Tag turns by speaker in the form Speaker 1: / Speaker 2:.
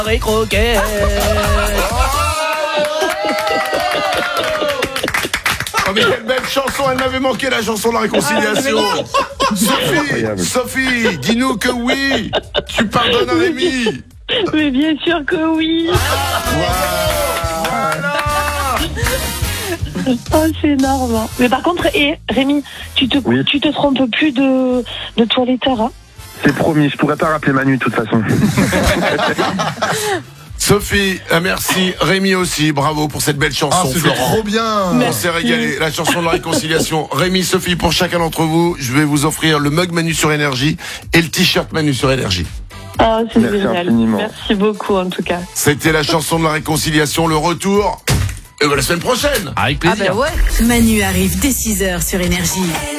Speaker 1: et croquettes.
Speaker 2: Oh mais quelle belle chanson, elle m'avait manqué la chanson de la réconciliation. Sophie, dis-nous que oui, tu pardonnes à Rémi.
Speaker 3: Mais bien sûr que oui. Oh, c'est énorme. Hein. Mais par contre, Rémi, tu te trompes plus de toiletteur, hein?
Speaker 4: C'est promis, je pourrais pas rappeler Manu de toute façon.
Speaker 2: Sophie, merci. Rémi aussi, bravo pour cette belle chanson.
Speaker 5: C'était
Speaker 2: Florent.
Speaker 5: trop bien.
Speaker 2: On s'est régalé. La chanson de la réconciliation. Rémi, Sophie, pour chacun d'entre vous, je vais vous offrir le mug Manu sur Énergie et le t-shirt Manu sur Énergie.
Speaker 3: Oh, c'est
Speaker 4: Merci
Speaker 3: génial.
Speaker 4: infiniment.
Speaker 3: Merci beaucoup, en tout cas.
Speaker 2: C'était la chanson de la réconciliation, le retour. Et la semaine prochaine.
Speaker 1: Avec plaisir.
Speaker 6: Manu arrive dès 6h sur Énergie.